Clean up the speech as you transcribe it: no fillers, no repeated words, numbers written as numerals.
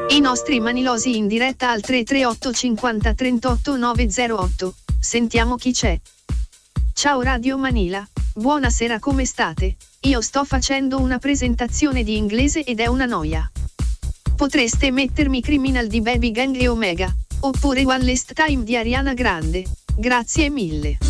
I nostri manilosi in diretta al 338 50 38 908. Sentiamo chi c'è. Ciao Radio Manila, buonasera, come state? Io sto facendo una presentazione di inglese ed è una noia. Potreste mettermi Criminal di Baby Gang e Omega, oppure One Last Time di Ariana Grande. Grazie mille.